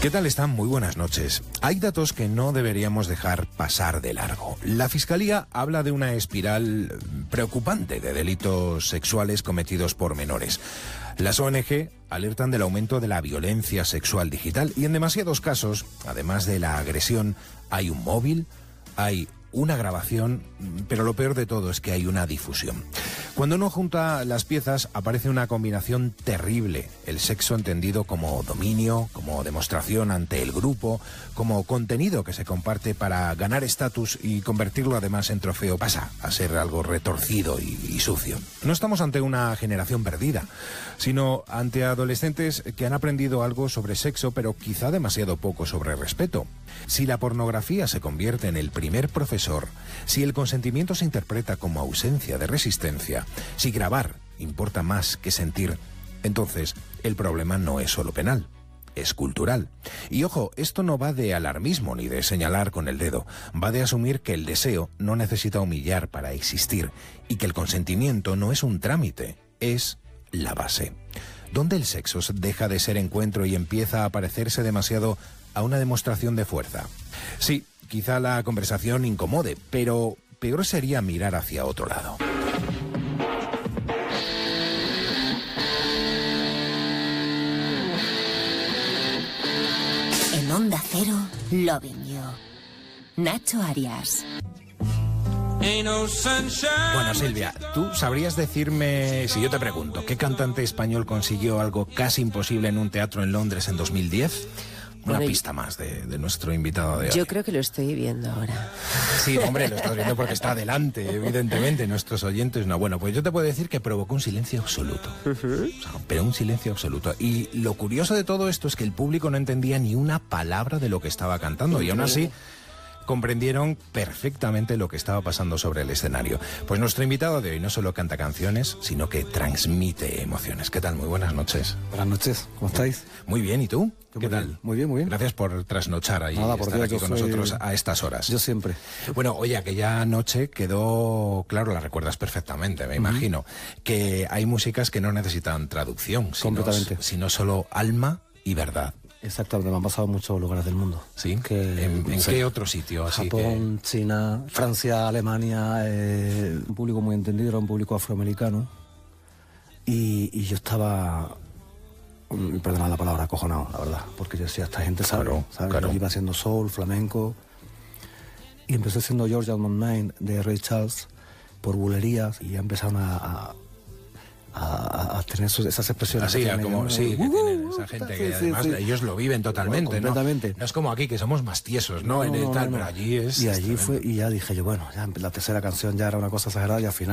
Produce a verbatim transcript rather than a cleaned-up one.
¿Qué tal están? Muy buenas noches. Hay datos que no deberíamos dejar pasar de largo. La Fiscalía habla de una espiral preocupante de delitos sexuales cometidos por menores. Las O N G alertan del aumento de la violencia sexual digital y en demasiados casos, además de la agresión, hay un móvil, hay una grabación, pero lo peor de todo es que hay una difusión. Cuando uno junta las piezas aparece una combinación terrible. El sexo entendido como dominio, como demostración ante el grupo, como contenido que se comparte para ganar estatus y convertirlo además en trofeo, pasa a ser algo retorcido y, y sucio. No estamos ante una generación perdida, sino ante adolescentes que han aprendido algo sobre sexo, pero quizá demasiado poco sobre respeto. Si la pornografía se convierte en el primer profesor, si el consentimiento se interpreta como ausencia de resistencia, si grabar importa más que sentir, entonces el problema no es solo penal, es cultural. Y ojo, esto no va de alarmismo ni de señalar con el dedo, va de asumir que el deseo no necesita humillar para existir y que el consentimiento no es un trámite, es la base. ¿Dónde el sexo deja de ser encuentro y empieza a parecerse demasiado a una demostración de fuerza? Sí, quizá la conversación incomode, pero peor sería mirar hacia otro lado. En Onda Cero, Loving You. Nacho Arias. Bueno, Silvia, ¿tú sabrías decirme, si yo te pregunto, qué cantante español consiguió algo casi imposible en un teatro en Londres en dos mil diez? Una bueno, pista más de, de nuestro invitado de hoy. Yo creo que lo estoy viendo ahora. Sí, hombre, lo estás viendo porque está adelante, evidentemente. Nuestros oyentes no. Bueno, pues yo te puedo decir que provocó un silencio absoluto. Uh-huh. O sea, pero un silencio absoluto. Y lo curioso de todo esto es que el público no entendía ni una palabra de lo que estaba cantando. Uh-huh. Y aún así comprendieron perfectamente lo que estaba pasando sobre el escenario. Pues nuestro invitado de hoy no solo canta canciones, sino que transmite emociones. ¿Qué tal? Muy buenas noches. Buenas noches, ¿cómo estáis? Muy bien, ¿y tú? ¿Qué muy tal? Bien, muy bien, muy bien. Gracias por trasnochar ahí Nada, y por estar Dios, aquí con soy... nosotros a estas horas. Yo siempre. Bueno, oye, aquella noche quedó, claro, la recuerdas perfectamente, me uh-huh. imagino, que hay músicas que no necesitan traducción, sino, completamente, sino solo alma y verdad. Exactamente, me han pasado en muchos lugares del mundo. ¿Sí? Que, ¿En, en sí. qué otro sitio? Así Japón, que... China, Francia, Alemania, eh, un público muy entendido, era un público afroamericano. Y, y yo estaba, perdona la palabra, acojonado, la verdad. Porque yo decía, esta gente sabe, claro, ¿sabes? Claro. Yo iba haciendo soul, flamenco. Y empecé haciendo Georgia on My Mind de Ray Charles por bulerías. Y ya empezaron a... a A, a tener sus, esas expresiones. Así, que como, tienen, sí, que uh, tienen esa gente sí, que sí, además sí. ellos lo viven totalmente, bueno, completamente. ¿no? No es como aquí, que somos más tiesos, ¿no? no en el no, tal, no, no. Pero allí es... Y allí fue, y ya dije yo, bueno, ya la tercera canción ya era una cosa exagerada y al final